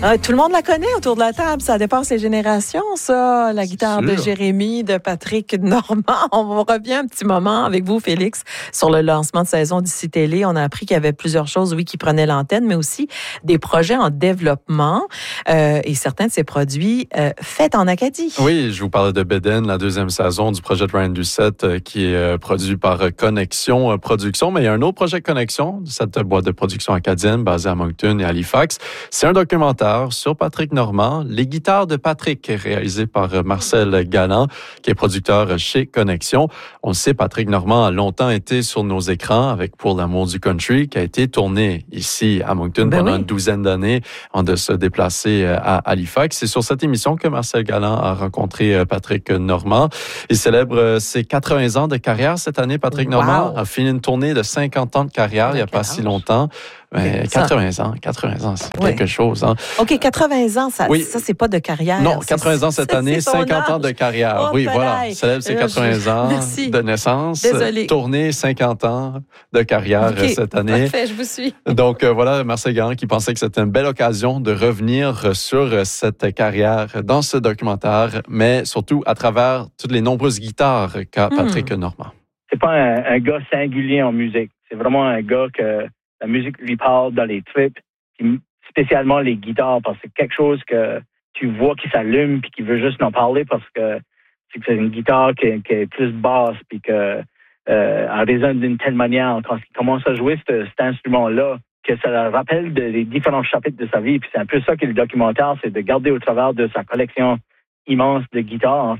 Tout le monde la connaît autour de la table. Ça dépasse les générations, ça. La guitare de Jérémy, de Patrick Normand. On revient un petit moment avec vous, Félix, sur le lancement de saison d'ici Télé. On a appris qu'il y avait plusieurs choses, oui, qui prenaient l'antenne, mais aussi des projets en développement et certains de ces produits faits en Acadie. Oui, je vous parlais de Bédène, la deuxième saison du projet de Ryan Doucette qui est produit par Connexion Production. Mais il y a un autre projet Connexion, cette boîte de production acadienne basée à Moncton et Halifax. C'est un documentaire sur Patrick Normand, Les guitares de Patrick, réalisé par Marcel Galland, qui est producteur chez Connexion. On le sait, Patrick Normand a longtemps été sur nos écrans avec Pour l'amour du country, qui a été tourné ici à Moncton pendant une douzaine d'années avant de se déplacer à Halifax. C'est sur cette émission que Marcel Galland a rencontré Patrick Normand. Il célèbre ses 80 ans de carrière cette année. Patrick Normand a fini une tournée de 50 ans de carrière il n'y a pas si longtemps. Mais 80 ans, c'est quelque chose. Hein. OK, 80 ans, ça c'est pas de carrière. Non, 80 ans cette année, 50 ans de carrière. Voilà, célèbre ses 80 ans de naissance. Désolée. Tournée, 50 ans de carrière cette année. Parfait, je vous suis. Donc voilà, Marcel Galland qui pensait que c'était une belle occasion de revenir sur cette carrière dans ce documentaire, mais surtout à travers toutes les nombreuses guitares qu'a Patrick Normand. C'est pas un gars singulier en musique. C'est vraiment un gars que la musique lui parle dans les tripes, spécialement les guitares, parce que c'est quelque chose que tu vois qui s'allume puis qui veut juste en parler parce que c'est une guitare qui est plus basse puis que elle résonne d'une telle manière quand il commence à jouer cet instrument-là que ça le rappelle des différents chapitres de sa vie. Puis c'est un peu ça que le documentaire, c'est de garder au travers de sa collection immense de guitares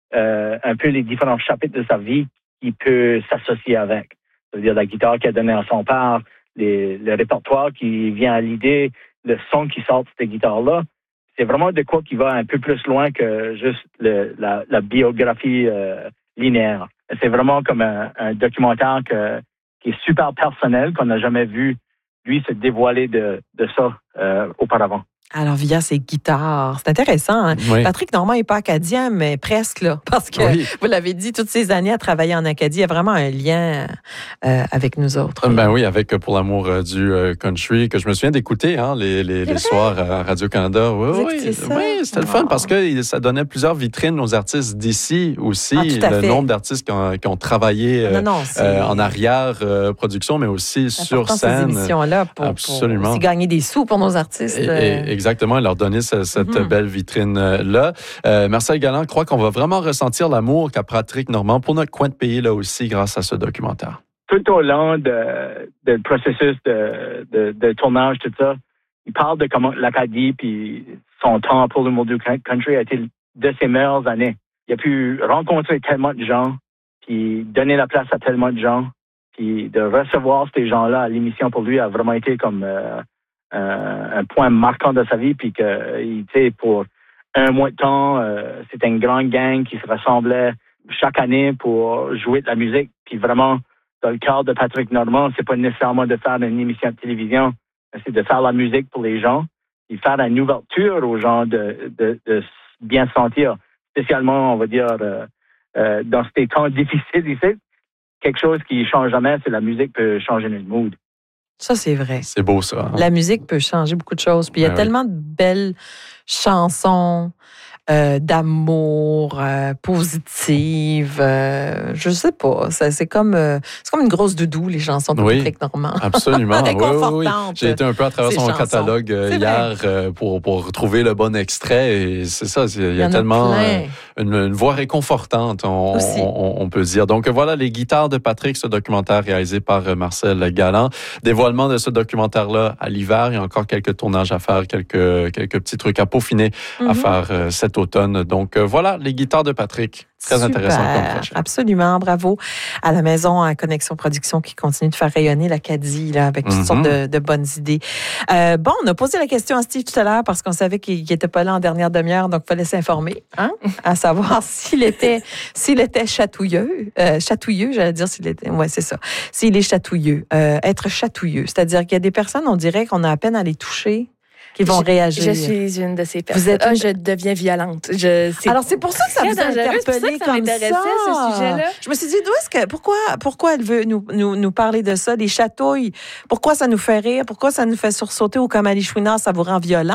un peu les différents chapitres de sa vie qui peut s'associer avec. C'est-à-dire la guitare qu'il a donnée à son père, le répertoire qui vient à l'idée, le son qui sort de cette guitare-là, c'est vraiment de quoi qui va un peu plus loin que juste la biographie linéaire. C'est vraiment comme un documentaire qui est super personnel, qu'on n'a jamais vu lui se dévoiler de ça auparavant. Alors, via ses guitares. C'est intéressant. Hein? Oui. Patrick Normand n'est pas acadien, mais presque, là. Parce que, vous l'avez dit, toutes ces années à travailler en Acadie, il y a vraiment un lien avec nous autres. Ben oui, avec Pour l'amour du country, que je me souviens d'écouter les soirs à Radio-Canada. Oui, c'était le fun parce que ça donnait plusieurs vitrines aux artistes d'ici aussi. Le nombre d'artistes qui ont travaillé en arrière-production, mais aussi sur scène. Ces émissions-là pour aussi gagner des sous pour nos artistes. Exactement, leur donner cette belle vitrine-là. Marcel Galland croit qu'on va vraiment ressentir l'amour qu'a Patrick Normand pour notre coin de pays là aussi grâce à ce documentaire. Tout au long du processus de tournage, tout ça, il parle de comment l'Acadie puis son temps pour le monde du country a été de ses meilleures années. Il a pu rencontrer tellement de gens, puis donner la place à tellement de gens, puis de recevoir ces gens-là à l'émission pour lui a vraiment été comme un point marquant de sa vie, puis que, pour un mois de temps, c'était une grande gang qui se rassemblait chaque année pour jouer de la musique. Puis vraiment, dans le cadre de Patrick Normand, c'est pas nécessairement de faire une émission de télévision, c'est de faire la musique pour les gens, et faire une ouverture aux gens de bien se sentir, spécialement, on va dire, dans ces temps difficiles ici. Quelque chose qui change jamais, c'est la musique peut changer notre mood. Ça, c'est vrai. C'est beau, ça. Hein? La musique peut changer beaucoup de choses. Puis il y a tellement de belles chansons d'amour, positives. Je sais pas. C'est comme une grosse doudou, les chansons de Patrick Normand. Absolument. Oui. J'ai été un peu à travers son catalogue hier pour trouver le bon extrait. Et c'est ça, il y a tellement une voix réconfortante, on peut dire. Donc voilà, les guitares de Patrick, ce documentaire réalisé par Marcel Galland. Dévoilement de ce documentaire-là à l'hiver. Il y a encore quelques tournages à faire, quelques petits trucs à peaufiner à faire cet automne. Donc voilà, les guitares de Patrick. Très intéressant comme projet. Absolument, bravo à la maison à Connexion Production qui continue de faire rayonner l'Acadie là, avec toutes sortes de bonnes idées. On a posé la question à Steve tout à l'heure parce qu'on savait qu'il n'était pas là en dernière demi-heure, donc il fallait s'informer, à savoir s'il était chatouilleux, j'allais dire s'il était, c'est ça, s'il est chatouilleux, être chatouilleux, c'est-à-dire qu'il y a des personnes, on dirait qu'on a à peine à les toucher. qui vont réagir. Je suis une de ces personnes. Je deviens violente. Alors, c'est pour ça que ça vous a interpellé comme ça. Ce sujet-là. Je me suis dit, pourquoi elle veut nous parler de ça, des chatouilles? Pourquoi ça nous fait rire? Pourquoi ça nous fait sursauter ou comme Ali Chouinard, ça vous rend violent?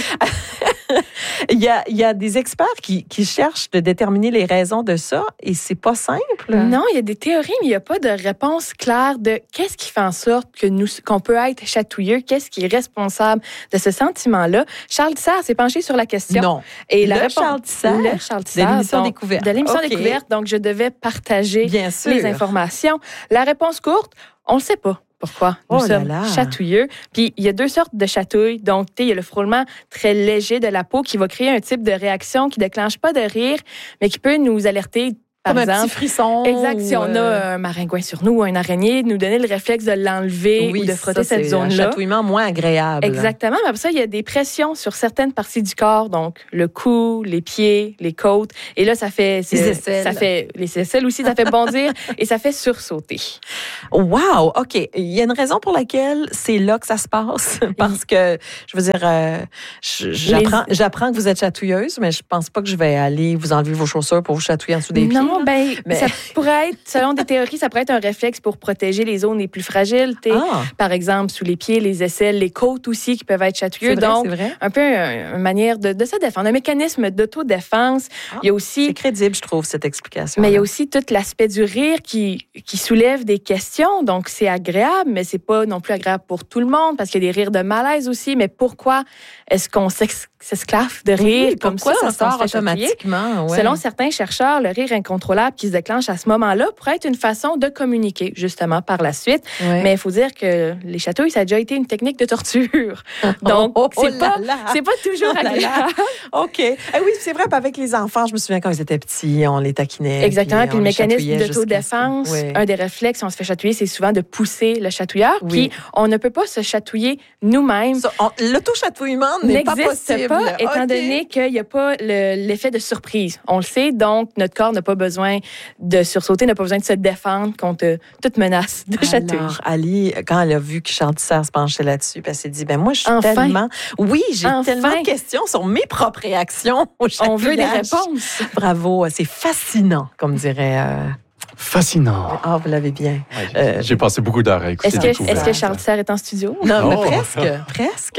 Il y a des experts qui cherchent de déterminer les raisons de ça et c'est pas simple. Non, il y a des théories, mais il n'y a pas de réponse claire de qu'est-ce qui fait en sorte qu'on peut être chatouilleux, qu'est-ce qui est responsable de ce sentiment-là. Charles Tissère s'est penché sur la question. Non. Et Charles Tissère. De l'émission Découverte. De l'émission Découverte. Donc, je devais partager les informations. La réponse courte, on ne sait pas. Pourquoi nous sommes chatouilleux. Puis, il y a 2 sortes de chatouilles. Donc, il y a le frôlement très léger de la peau qui va créer un type de réaction qui ne déclenche pas de rire, mais qui peut nous alerter. Comme un petit frisson. Exact. Si on a un maringouin sur nous ou un araignée, nous donner le réflexe de l'enlever ou de frotter cette zone-là. C'est un chatouillement moins agréable. Exactement. Mais après ça, il y a des pressions sur certaines parties du corps, donc le cou, les pieds, les côtes. Et là, ça fait... Les aisselles. Les aisselles aussi, ça fait bondir et ça fait sursauter. Wow! OK. Il y a une raison pour laquelle c'est là que ça se passe. Parce que, je veux dire, j'apprends que vous êtes chatouilleuse, mais je pense pas que je vais aller vous enlever vos chaussures pour vous chatouiller en dessous des pieds. Non, ça pourrait être, selon des théories, ça pourrait être un réflexe pour protéger les zones les plus fragiles. Par exemple, sous les pieds, les aisselles, les côtes aussi qui peuvent être chatouilleux. Donc, un peu une manière de se défendre, un mécanisme d'autodéfense. Il y a aussi... C'est crédible, je trouve, cette explication. Mais il y a aussi tout l'aspect du rire qui soulève des questions. Donc, c'est agréable, mais c'est pas non plus agréable pour tout le monde parce qu'il y a des rires de malaise aussi. Mais pourquoi est-ce qu'on s'esclaffe de rire comme ça? Ça sort automatiquement. Ouais. Selon certains chercheurs, le rire incontrôlable qui se déclenche à ce moment-là pourrait être une façon de communiquer, justement, par la suite. Ouais. Mais il faut dire que les chatouilles, ça a déjà été une technique de torture. Donc, c'est pas toujours agréable. OK. Oui, c'est vrai, avec les enfants, je me souviens quand ils étaient petits, on les taquinait. Exactement. Puis le mécanisme d'autodéfense, un des réflexes, si on se fait chatouiller, c'est souvent de pousser le chatouilleur. Puis on ne peut pas se chatouiller nous-mêmes. L'auto-chatouillement n'est pas possible. Pas, étant donné qu'il n'y a pas l'effet de surprise. On le sait, donc notre corps n'a pas besoin de sursauter, n'a pas besoin de se défendre contre toute menace de chatouille. Alors, Ali, quand elle a vu que Charles Tissère se penchait là-dessus, elle s'est dit, moi, je suis tellement... Oui, j'ai tellement de questions sur mes propres réactions au chatouillage. On veut des réponses. Bravo, c'est fascinant, comme dirait... Fascinant. Ah, vous l'avez bien. J'ai passé beaucoup d'heures à écouter. Est-ce que Charles Tissère est en studio? Non, mais presque.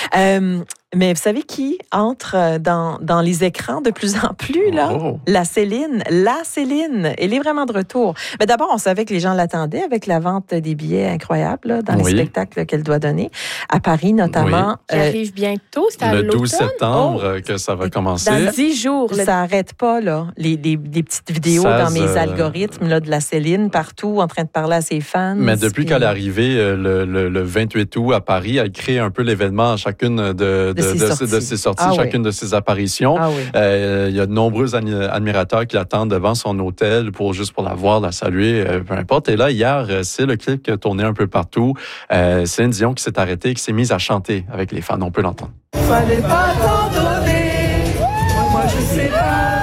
Mais vous savez qui entre dans les écrans de plus en plus, là? La Céline. Elle est vraiment de retour. Mais d'abord, on savait que les gens l'attendaient avec la vente des billets incroyables là, dans les spectacles qu'elle doit donner. À Paris, notamment. Qui arrive bientôt. C'est à le 12 septembre que ça va commencer. Dans 10 jours. Ça n'arrête pas, là. Les petites vidéos dans mes algorithmes là, de la Céline, partout, en train de parler à ses fans. Mais depuis qu'elle est arrivée le 28 août à Paris, elle crée un peu l'événement à chacune de ses sorties, chacune de ses apparitions. Il y a de nombreux admirateurs qui l'attendent devant son hôtel pour la voir, la saluer, peu importe. Et là, hier, c'est le clip qui a tourné un peu partout. Céline Dion qui s'est arrêtée et qui s'est mise à chanter avec les fans. On peut l'entendre. Fallait pas t'en donner. Moi, je sais pas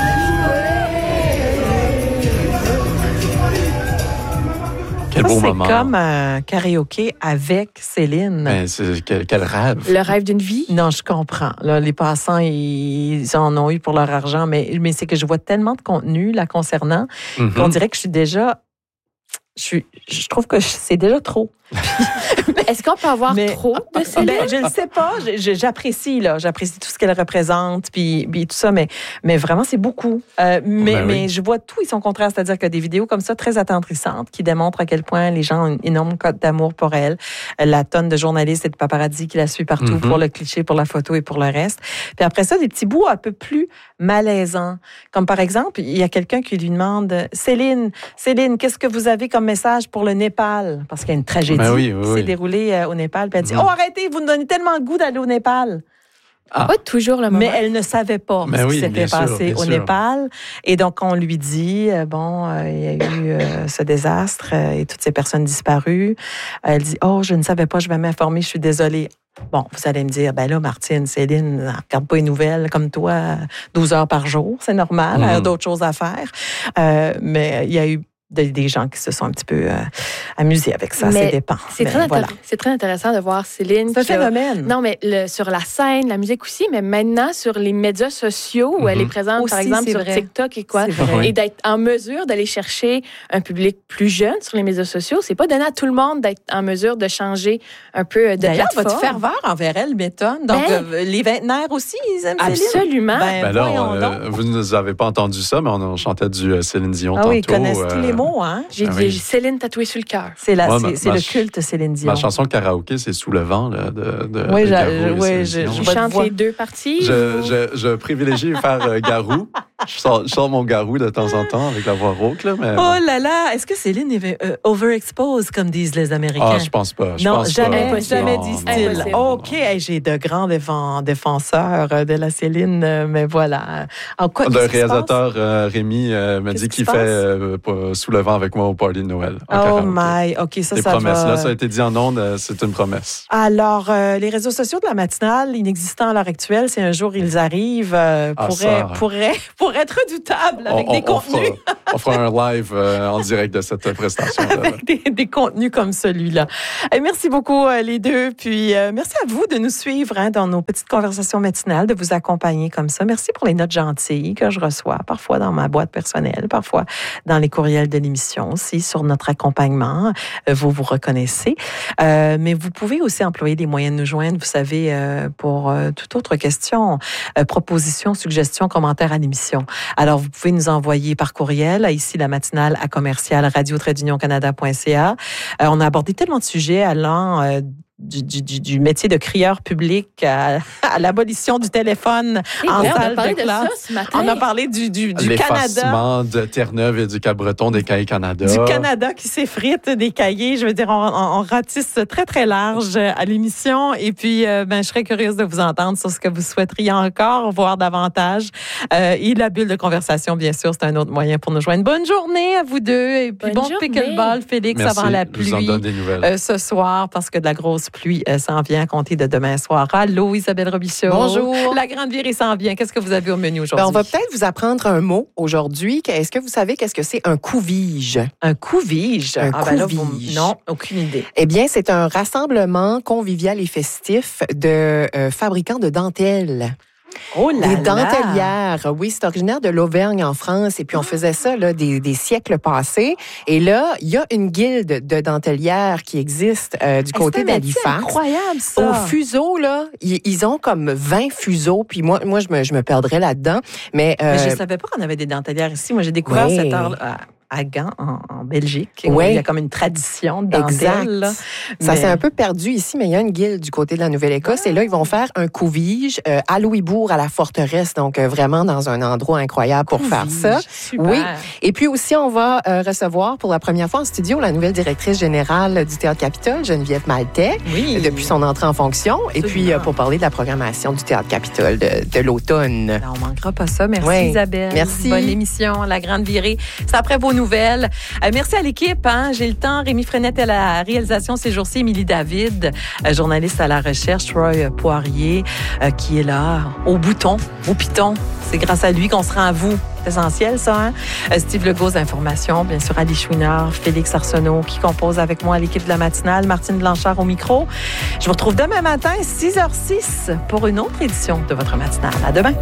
Quel beau moment. C'est comme un karaoké avec Céline. Mais quel rêve. Le rêve d'une vie. Non, je comprends. Là, les passants, ils en ont eu pour leur argent, mais c'est que je vois tellement de contenu la concernant qu'on dirait que je suis déjà... Je trouve que c'est déjà trop. Est-ce qu'on peut avoir trop de Céline? Je ne sais pas. J'apprécie tout ce qu'elle représente, puis tout ça, mais vraiment, c'est beaucoup. Mais je vois tout et son contraire, c'est-à-dire que des vidéos comme ça, très attendrissantes, qui démontrent à quel point les gens ont une énorme cote d'amour pour elle. La tonne de journalistes et de paparazzi qui la suivent partout pour le cliché, pour la photo et pour le reste. Puis après ça, des petits bouts un peu plus malaisants. Comme par exemple, il y a quelqu'un qui lui demande « Céline, qu'est-ce que vous avez comme message pour le Népal? » Parce qu'il y a une tragédie qui s'est déroulée au Népal. Puis elle dit « Oh, arrêtez, vous nous donnez tellement le goût d'aller au Népal. » Pas toujours le moment. Mais elle ne savait pas ce qui s'était passé au Népal. Et donc, on lui dit, il y a eu ce désastre et toutes ces personnes disparues. Elle dit, oh, je ne savais pas, je vais m'informer, je suis désolée. Bon, vous allez me dire, là, Martine, Céline, elle regarde pas les nouvelles comme toi 12 heures par jour. C'est normal, elle a d'autres choses à faire. Mais il y a eu des gens qui se sont un petit peu amusés avec ça. Ça dépend. C'est très intéressant de voir Céline. C'est un phénomène. Non, mais sur la scène, la musique aussi, mais maintenant sur les médias sociaux où elle est présente, aussi, par exemple, sur TikTok et quoi. Et d'être en mesure d'aller chercher un public plus jeune sur les médias sociaux. C'est pas donné à tout le monde d'être en mesure de changer un peu de D'ailleurs, plateforme. votre ferveur envers elle m'étonne. Donc, les vingtenaires aussi, ils aiment Céline? Absolument. Vous ne avez pas entendu ça, mais on chantait du Céline Dion tantôt. Ah oui, ils connaissent tous les mots, hein? J'ai dit Céline tatouée sur le cœur. C'est le culte Céline Dion. Ma chanson karaoké, c'est Sous le vent de oui, je chante les deux parties. Je privilégie faire Garou. Je sors mon Garou de temps en temps avec la voix rauque. Là, mais oh là là! Est-ce que Céline est overexposed, comme disent les Américains? Ah, je pense pas. Jamais disent-ils. OK, j'ai de grands défenseurs de la Céline, mais voilà. Le réalisateur Rémi m'a dit qu'il fait Sous le vent avec moi au party de Noël. Oh my! OK, ça promesses. va. Là, ça a été dit en ondes, c'est une promesse. Alors, les réseaux sociaux de la matinale, inexistants à l'heure actuelle, si un jour ils arrivent, pourraient être redoutables avec des contenus. On fera un live en direct de cette prestation. Avec des contenus comme celui-là. Et merci beaucoup, les deux. Puis, merci à vous de nous suivre dans nos petites conversations matinales, de vous accompagner comme ça. Merci pour les notes gentilles que je reçois, parfois dans ma boîte personnelle, parfois dans les courriels de l'émission aussi, sur notre accompagnement. Vous reconnaissez. Mais vous pouvez aussi employer des moyens de nous joindre, vous savez, pour toute autre question, propositions, suggestions, commentaires à l'émission. Alors, vous pouvez nous envoyer par courriel, ici la matinale à commercial radio-canada.ca. On a abordé tellement de sujets allant du métier de crieur public à l'abolition du téléphone en salle de classe. On a parlé du Canada. L'effacement de Terre-Neuve et du Cap-Breton des cahiers Canada. Du Canada qui s'effrite des cahiers. Je veux dire, on ratisse très, très large à l'émission. Et puis, je serais curieuse de vous entendre sur ce que vous souhaiteriez encore voir davantage. Et la bulle de conversation, bien sûr, c'est un autre moyen pour nous joindre. Bonne journée à vous deux. Et puis, bon pickleball, Félix, merci, avant la pluie. Je vous en donne des nouvelles. Ce soir, parce que de la grosse pluie s'en vient à compter de demain soir. Allô, Isabelle Robichaud. Bonjour. La grande virée s'en vient. Qu'est-ce que vous avez au menu aujourd'hui? On va peut-être vous apprendre un mot aujourd'hui. Est-ce que vous savez qu'est-ce que c'est un couvige? Un couvige? Couvige. Non, aucune idée. Eh bien, c'est un rassemblement convivial et festif de fabricants de dentelles. Oh là des là. dentelières. Oui, c'est originaire de l'Auvergne en France. Et puis, on faisait ça là, des siècles passés. Et là, il y a une guilde de dentelières qui existe du côté d'Halifax. C'est incroyable, ça. Au fuseau, là, ils ont comme 20 fuseaux. Puis moi je me perdrais là-dedans. Mais je ne savais pas qu'on avait des dentelières ici. Moi, j'ai découvert cette heure à Gand, en Belgique. Oui. Il y a comme une tradition de dentelle. Ça s'est un peu perdu ici, mais il y a une guilde du côté de la Nouvelle-Écosse. Et là, ils vont faire un couvige à Louisbourg, à la forteresse. Donc, vraiment dans un endroit incroyable pour faire ça. Super. Oui. Et puis aussi, on va recevoir pour la première fois en studio la nouvelle directrice générale du Théâtre Capitole, Geneviève Maltais, depuis son entrée en fonction. Et puis, pour parler de la programmation du Théâtre Capitole de l'automne. On ne manquera pas ça. Merci, Isabelle. Merci. Bonne émission, La Grande Virée. C'est après vos nouvelles. Merci à l'équipe. J'ai le temps. Rémi Frenette à la réalisation ces jours-ci. Émilie David, journaliste à la recherche. Roy Poirier, qui est là, au bouton, au piton. C'est grâce à lui qu'on se rend à vous. C'est essentiel, ça. Hein? Steve Legault, informations. Bien sûr, Ali Chouinard, Félix Arsenault, qui compose avec moi l'équipe de la matinale. Martine Blanchard au micro. Je vous retrouve demain matin, 6h06, pour une autre édition de votre matinale. À demain.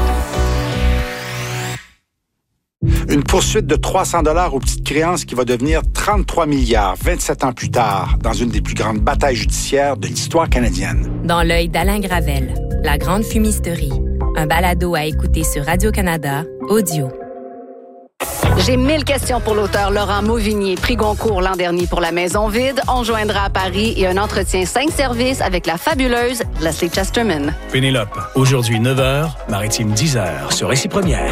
Une poursuite de 300 $ aux petites créances qui va devenir 33 milliards 27 ans plus tard dans une des plus grandes batailles judiciaires de l'histoire canadienne. Dans l'œil d'Alain Gravel, La Grande Fumisterie. Un balado à écouter sur Radio-Canada, audio. J'ai 1000 questions pour l'auteur Laurent Mauvignier, prix Goncourt l'an dernier pour La Maison vide. On joindra à Paris et un entretien 5 services avec la fabuleuse Leslie Chesterman. Pénélope, aujourd'hui 9h, Maritime 10h, sur Récit Première.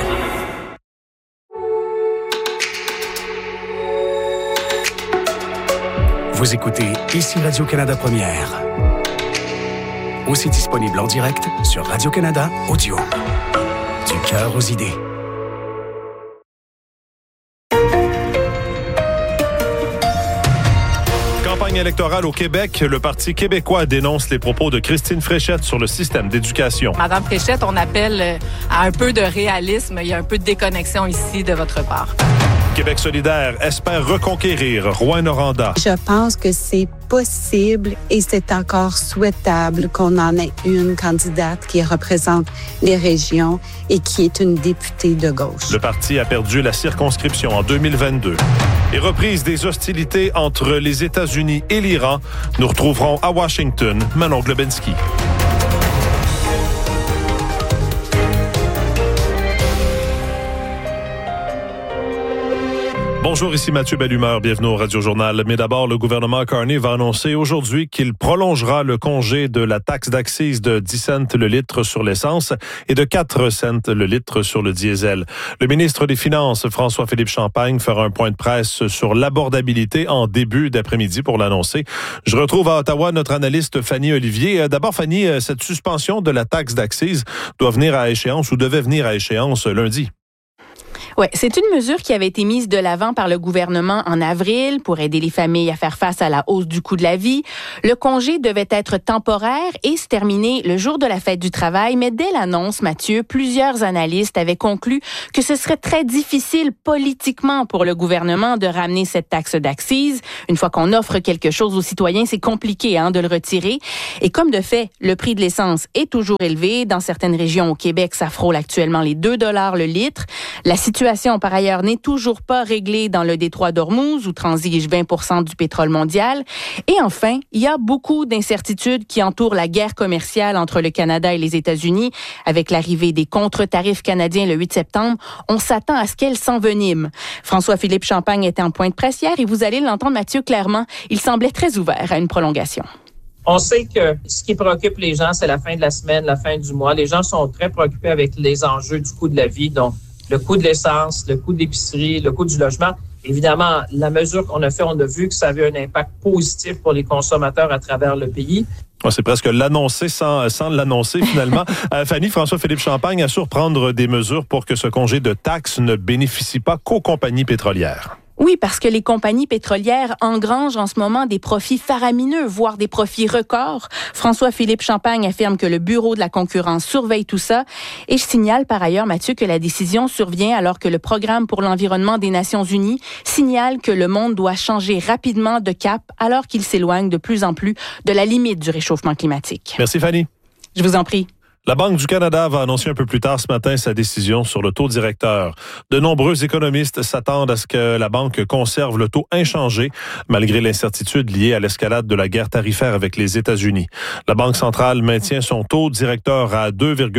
Vous écoutez ici Radio-Canada Première. Aussi disponible en direct sur Radio-Canada Audio. Du cœur aux idées. Campagne électorale au Québec, le Parti québécois dénonce les propos de Christine Fréchette sur le système d'éducation. Madame Fréchette, on appelle à un peu de réalisme. Il y a un peu de déconnexion ici de votre part. Québec solidaire espère reconquérir Rouyn-Noranda. Je pense que c'est possible et c'est encore souhaitable qu'on en ait une candidate qui représente les régions et qui est une députée de gauche. Le parti a perdu la circonscription en 2022. Et reprise des hostilités entre les États-Unis et l'Iran. Nous retrouverons à Washington Manon Globensky. Bonjour, ici Mathieu Bellumeur, bienvenue au Radio-Journal. Mais d'abord, le gouvernement Carney va annoncer aujourd'hui qu'il prolongera le congé de la taxe d'accise de 10 cents le litre sur l'essence et de 4 cents le litre sur le diesel. Le ministre des Finances, François-Philippe Champagne, fera un point de presse sur l'abordabilité en début d'après-midi pour l'annoncer. Je retrouve à Ottawa notre analyste Fanny Olivier. D'abord, Fanny, cette suspension de la taxe d'accise doit venir à échéance ou devait venir à échéance lundi. Oui, c'est une mesure qui avait été mise de l'avant par le gouvernement en avril pour aider les familles à faire face à la hausse du coût de la vie. Le congé devait être temporaire et se terminer le jour de la fête du travail, mais dès l'annonce, Mathieu, plusieurs analystes avaient conclu que ce serait très difficile politiquement pour le gouvernement de ramener cette taxe d'accise. Une fois qu'on offre quelque chose aux citoyens, c'est compliqué de le retirer. Et comme de fait, le prix de l'essence est toujours élevé. Dans certaines régions au Québec, ça frôle actuellement les 2 $ le litre. La situation, par ailleurs, n'est toujours pas réglée dans le détroit d'Ormuz, où transige 20% du pétrole mondial. Et enfin, il y a beaucoup d'incertitudes qui entourent la guerre commerciale entre le Canada et les États-Unis. Avec l'arrivée des contre-tarifs canadiens le 8 septembre, on s'attend à ce qu'elles s'enveniment. François-Philippe Champagne était en point de presse hier et vous allez l'entendre, Mathieu, clairement. Il semblait très ouvert à une prolongation. On sait que ce qui préoccupe les gens, c'est la fin de la semaine, la fin du mois. Les gens sont très préoccupés avec les enjeux du coût de la vie, donc le coût de l'essence, le coût de l'épicerie, le coût du logement. Évidemment, la mesure qu'on a fait, on a vu que ça avait un impact positif pour les consommateurs à travers le pays. C'est presque l'annoncer sans l'annoncer finalement. Fanny, François-Philippe Champagne assure prendre des mesures pour que ce congé de taxes ne bénéficie pas qu'aux compagnies pétrolières. Oui, parce que les compagnies pétrolières engrangent en ce moment des profits faramineux, voire des profits records. François-Philippe Champagne affirme que le Bureau de la concurrence surveille tout ça. Et je signale par ailleurs, Mathieu, que la décision survient alors que le Programme pour l'environnement des Nations unies signale que le monde doit changer rapidement de cap alors qu'il s'éloigne de plus en plus de la limite du réchauffement climatique. Merci Fanny. Je vous en prie. La Banque du Canada va annoncer un peu plus tard ce matin sa décision sur le taux directeur. De nombreux économistes s'attendent à ce que la banque conserve le taux inchangé, malgré l'incertitude liée à l'escalade de la guerre tarifaire avec les États-Unis. La Banque centrale maintient son taux directeur à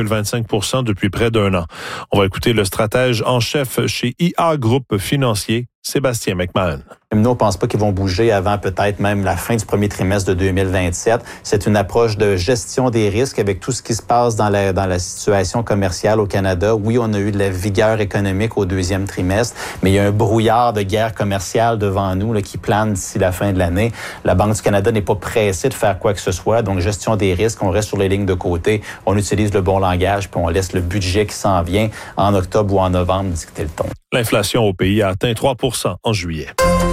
2,25% depuis près d'un an. On va écouter le stratège en chef chez IA Groupe Financier, Sébastien McMahon. Nous, on ne pense pas qu'ils vont bouger avant peut-être même la fin du premier trimestre de 2027. C'est une approche de gestion des risques avec tout ce qui se passe dans la situation commerciale au Canada. Oui, on a eu de la vigueur économique au deuxième trimestre, mais il y a un brouillard de guerre commerciale devant nous qui plane d'ici la fin de l'année. La Banque du Canada n'est pas pressée de faire quoi que ce soit. Donc, gestion des risques, on reste sur les lignes de côté, on utilise le bon langage, puis on laisse le budget qui s'en vient en octobre ou en novembre dicter le ton. L'inflation au pays a atteint 3% en juillet.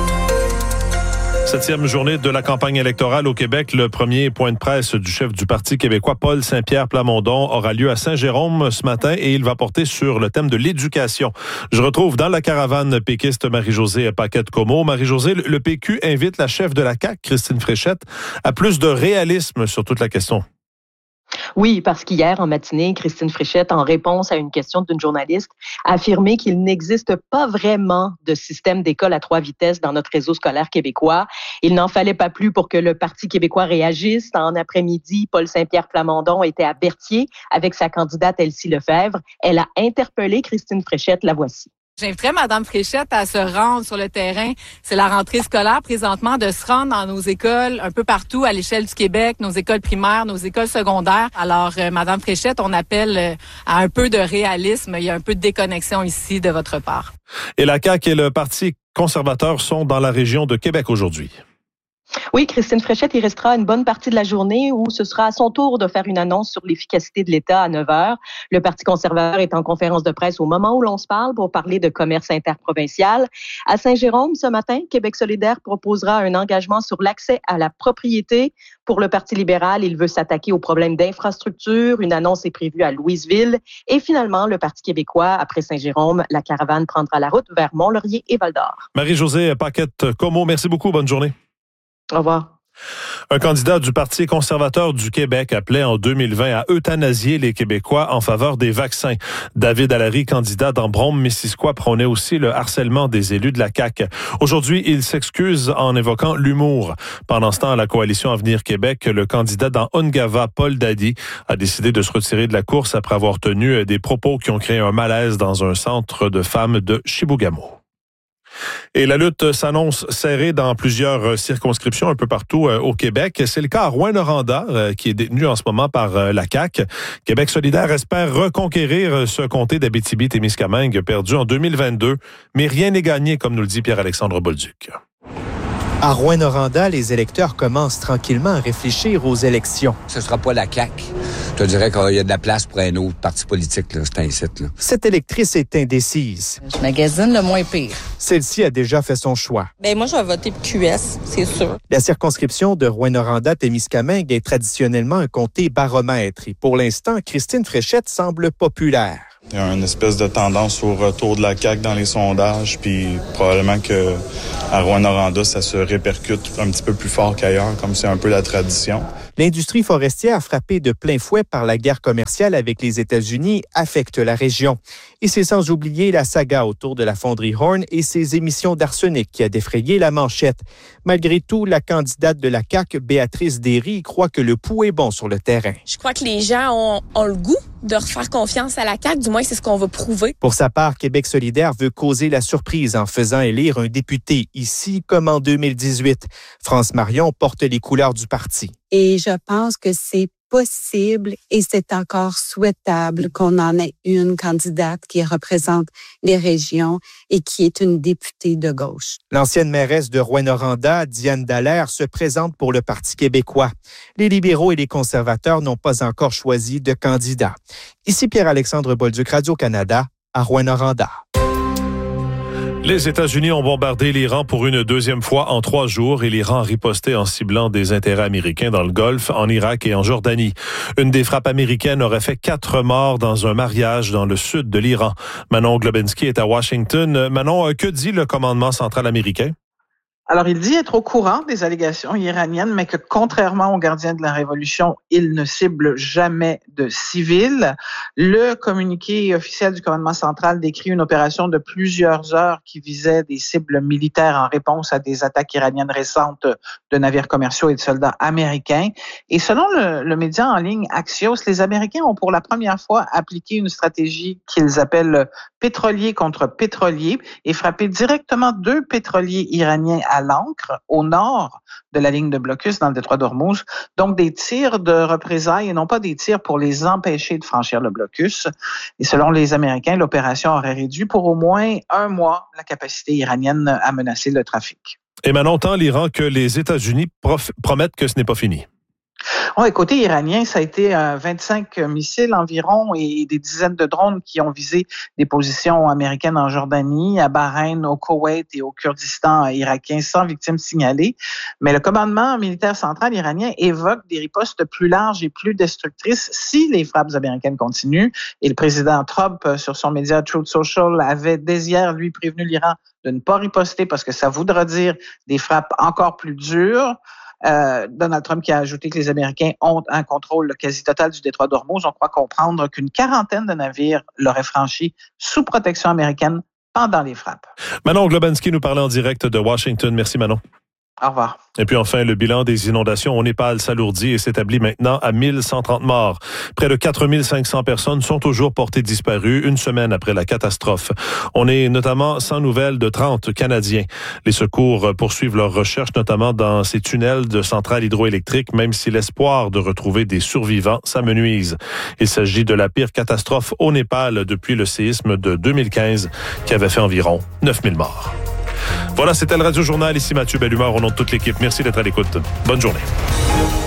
7e journée de la campagne électorale au Québec. Le premier point de presse du chef du Parti québécois, Paul Saint-Pierre Plamondon, aura lieu à Saint-Jérôme ce matin et il va porter sur le thème de l'éducation. Je retrouve dans la caravane péquiste Marie-Josée Paquette-Comeau. Marie-Josée, le PQ invite la chef de la CAQ, Christine Fréchette, à plus de réalisme sur toute la question. Oui, parce qu'hier, en matinée, Christine Fréchette, en réponse à une question d'une journaliste, a affirmé qu'il n'existe pas vraiment de système d'école à 3 vitesses dans notre réseau scolaire québécois. Il n'en fallait pas plus pour que le Parti québécois réagisse. En après-midi, Paul Saint-Pierre Plamondon était à Berthier avec sa candidate Elsie Lefebvre. Elle a interpellé Christine Fréchette, la voici. J'inviterais Mme Fréchette à se rendre sur le terrain. C'est la rentrée scolaire présentement, de se rendre dans nos écoles un peu partout à l'échelle du Québec, nos écoles primaires, nos écoles secondaires. Alors, Mme Fréchette, on appelle à un peu de réalisme. Il y a un peu de déconnexion ici de votre part. Et la CAQ et le Parti conservateur sont dans la région de Québec aujourd'hui. Oui, Christine Fréchette, il restera une bonne partie de la journée où ce sera à son tour de faire une annonce sur l'efficacité de l'État à 9h. Le Parti conservateur est en conférence de presse au moment où l'on se parle pour parler de commerce interprovincial. À Saint-Jérôme, ce matin, Québec solidaire proposera un engagement sur l'accès à la propriété. Pour le Parti libéral, il veut s'attaquer aux problèmes d'infrastructure. Une annonce est prévue à Louisville. Et finalement, le Parti québécois, après Saint-Jérôme, la caravane prendra la route vers Mont-Laurier et Val-d'Or. Marie-Josée Paquette-Comeau, merci beaucoup. Bonne journée. Au revoir. Un candidat du Parti conservateur du Québec appelait en 2020 à euthanasier les Québécois en faveur des vaccins. David Allary, candidat dans Brome-Missisquoi, prônait aussi le harcèlement des élus de la CAQ. Aujourd'hui, il s'excuse en évoquant l'humour. Pendant ce temps, à la coalition Avenir Québec, le candidat dans Ungava, Paul Dady, a décidé de se retirer de la course après avoir tenu des propos qui ont créé un malaise dans un centre de femmes de Chibougamau. Et la lutte s'annonce serrée dans plusieurs circonscriptions un peu partout au Québec. C'est le cas à Rouyn-Noranda qui est détenu en ce moment par la CAQ. Québec solidaire espère reconquérir ce comté d'Abitibi-Témiscamingue perdu en 2022, mais rien n'est gagné, comme nous le dit Pierre-Alexandre Bolduc. À Rouyn-Noranda, les électeurs commencent tranquillement à réfléchir aux élections. Ce ne sera pas la CAQ. Je te dirais qu'il y a de la place pour un autre parti politique, là. C'est un site, là. Cette électrice est indécise. Je magasine le moins pire. Celle-ci a déjà fait son choix. Moi, je vais voter pour QS, c'est sûr. La circonscription de Rouyn-Noranda-Témiscamingue est traditionnellement un comté baromètre. Et pour l'instant, Christine Fréchette semble populaire. Il y a une espèce de tendance au retour de la CAQ dans les sondages, puis probablement que à Rouyn-Noranda, ça se répercute un petit peu plus fort qu'ailleurs, comme c'est un peu la tradition. L'industrie forestière, frappée de plein fouet par la guerre commerciale avec les États-Unis, affecte la région. Et c'est sans oublier la saga autour de la fonderie Horn et ses émissions d'arsenic qui a défrayé la manchette. Malgré tout, la candidate de la CAQ, Béatrice Derry, croit que le pouls est bon sur le terrain. Je crois que les gens ont le goût de refaire confiance à la CAQ, du moins c'est ce qu'on va prouver. Pour sa part, Québec solidaire veut causer la surprise en faisant élire un député, ici comme en 2018. France Marion porte les couleurs du parti. Et je pense que c'est possible et c'est encore souhaitable qu'on en ait une candidate qui représente les régions et qui est une députée de gauche. L'ancienne mairesse de Rouyn-Noranda, Diane Dallaire, se présente pour le Parti québécois. Les libéraux et les conservateurs n'ont pas encore choisi de candidat. Ici Pierre-Alexandre Bolduc, Radio-Canada, à Rouyn-Noranda. Les États-Unis ont bombardé l'Iran pour une deuxième fois en 3 jours et l'Iran a riposté en ciblant des intérêts américains dans le Golfe, en Irak et en Jordanie. Une des frappes américaines aurait fait 4 morts dans un mariage dans le sud de l'Iran. Manon Globinski est à Washington. Manon, que dit le commandement central américain? Alors, il dit être au courant des allégations iraniennes, mais que contrairement aux gardiens de la Révolution, il ne cible jamais de civils. Le communiqué officiel du commandement central décrit une opération de plusieurs heures qui visait des cibles militaires en réponse à des attaques iraniennes récentes de navires commerciaux et de soldats américains. Et selon le média en ligne Axios, les Américains ont pour la première fois appliqué une stratégie qu'ils appellent pétrolier contre pétrolier et frappé directement 2 pétroliers iraniens à l'ancre au nord de la ligne de blocus dans le détroit d'Ormuz. Donc des tirs de représailles et non pas des tirs pour les empêcher de franchir le blocus. Et selon les Américains, l'opération aurait réduit pour au moins 1 mois la capacité iranienne à menacer le trafic. Et maintenant, tant l'Iran que les États-Unis promettent que ce n'est pas fini. Oui, côté iranien, ça a été 25 missiles environ et des dizaines de drones qui ont visé des positions américaines en Jordanie, à Bahreïn, au Koweït et au Kurdistan irakien sans victimes signalées. Mais le commandement militaire central iranien évoque des ripostes plus larges et plus destructrices si les frappes américaines continuent. Et le président Trump, sur son média Truth Social, avait dès hier, lui, prévenu l'Iran de ne pas riposter parce que ça voudra dire des frappes encore plus dures. Donald Trump qui a ajouté que les Américains ont un contrôle quasi total du détroit d'Ormuz. On croit comprendre qu'une 40aine de navires l'auraient franchi sous protection américaine pendant les frappes. Manon Globinski nous parlait en direct de Washington. Merci Manon. Au revoir. Et puis enfin, le bilan des inondations au Népal s'alourdit et s'établit maintenant à 1130 morts. Près de 4500 personnes sont toujours portées disparues une semaine après la catastrophe. On est notamment sans nouvelles de 30 Canadiens. Les secours poursuivent leurs recherches, notamment dans ces tunnels de centrales hydroélectriques, même si l'espoir de retrouver des survivants s'amenuise. Il s'agit de la pire catastrophe au Népal depuis le séisme de 2015 qui avait fait environ 9000 morts. Voilà, c'était le Radio Journal. Ici Mathieu Bellumeur, au nom de toute l'équipe. Merci d'être à l'écoute. Bonne journée.